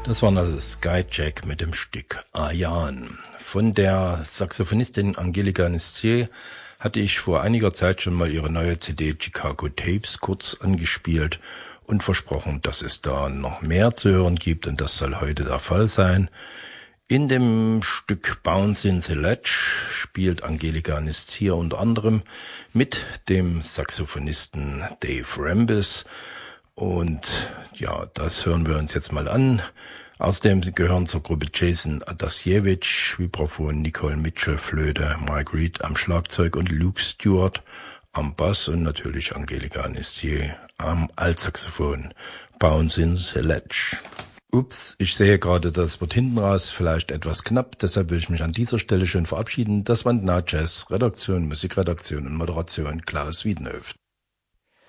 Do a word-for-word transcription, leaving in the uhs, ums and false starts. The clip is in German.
Das war also Skyjack mit dem Stück Ayan. Von der Saxophonistin Angelika Nistier hatte ich vor einiger Zeit schon mal ihre neue C D Chicago Tapes kurz angespielt und versprochen, dass es da noch mehr zu hören gibt, und das soll heute der Fall sein. In dem Stück Bounce in the Ledge spielt Angelika Nistier unter anderem mit dem Saxophonisten Dave Rambis. Und ja, das hören wir uns jetzt mal an. Außerdem gehören zur Gruppe Jason Adasiewicz, Vibraphon, Nicole Mitchell, Flöte, Mike Reed am Schlagzeug und Luke Stewart am Bass und natürlich Angelika Nistier am Altsaxophon. Bounce in the Ledge. Ups, ich sehe gerade, das wird hinten raus vielleicht etwas knapp, deshalb will ich mich an dieser Stelle schon verabschieden. Das war Na Jazz, Redaktion, Musikredaktion und Moderation Klaus Wiedenhöft.